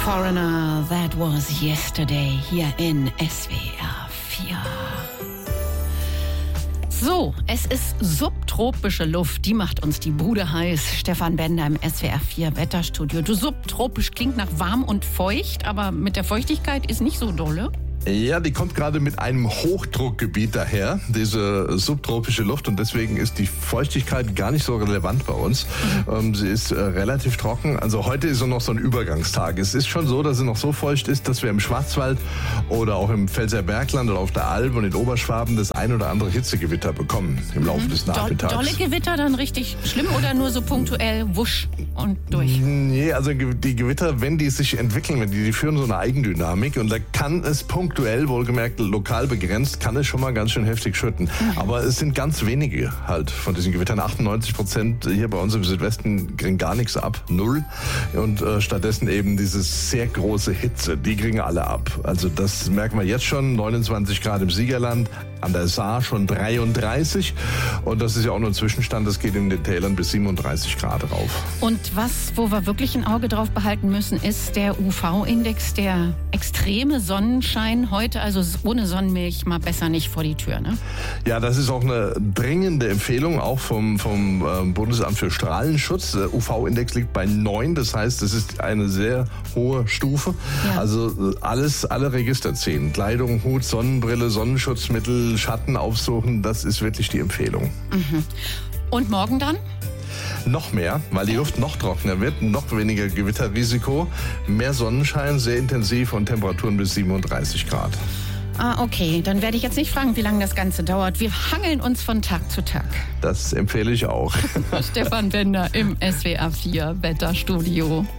Foreigner, that was yesterday hier in SWR 4. So, es ist subtropische Luft, die macht uns die Bude heiß. Stefan Bender im SWR 4 Wetterstudio. Du, subtropisch klingt nach warm und feucht, aber mit der Feuchtigkeit ist nicht so dolle. Ja, die kommt gerade mit einem Hochdruckgebiet daher, diese subtropische Luft, und deswegen ist die Feuchtigkeit gar nicht so relevant bei uns. Sie ist relativ trocken. Also heute ist noch so ein Übergangstag. Es ist schon so, dass es noch so feucht ist, dass wir im Schwarzwald oder auch im Pfälzer Bergland oder auf der Alp und in Oberschwaben das ein oder andere Hitzegewitter bekommen im Laufe des Nachmittags. Dolle Gewitter dann richtig schlimm oder nur so punktuell wusch und durch? Nee, also die Gewitter, wenn die sich entwickeln, die führen so eine Eigendynamik, und da kann es punktuell, wohlgemerkt lokal begrenzt, kann es schon mal ganz schön heftig schütten. Aber es sind ganz wenige halt von diesen Gewittern. 98% hier bei uns im Südwesten kriegen gar nichts ab, 0. Und stattdessen eben diese sehr große Hitze, die kriegen alle ab. Also das merken wir jetzt schon, 29 Grad im Siegerland, an der Saar schon 33. Und das ist ja auch nur ein Zwischenstand, das geht in den Tälern bis 37 Grad rauf. Und wo wir wirklich ein Auge drauf behalten müssen, ist der UV-Index, der extreme Sonnenschein heute, also ohne Sonnenmilch mal besser nicht vor die Tür, ne? Ja, das ist auch eine dringende Empfehlung, auch vom Bundesamt für Strahlenschutz. Der UV-Index liegt bei 9, das heißt, es ist eine sehr hohe Stufe. Ja. Also alle Register ziehen. Kleidung, Hut, Sonnenbrille, Sonnenschutzmittel, Schatten aufsuchen, das ist wirklich die Empfehlung. Mhm. Und morgen dann? Noch mehr, weil die Luft noch trockener wird, noch weniger Gewitterrisiko, mehr Sonnenschein, sehr intensiv und Temperaturen bis 37 Grad. Ah, okay. Dann werde ich jetzt nicht fragen, wie lange das Ganze dauert. Wir hangeln uns von Tag zu Tag. Das empfehle ich auch. Stefan Bender im SWR 4 Wetterstudio.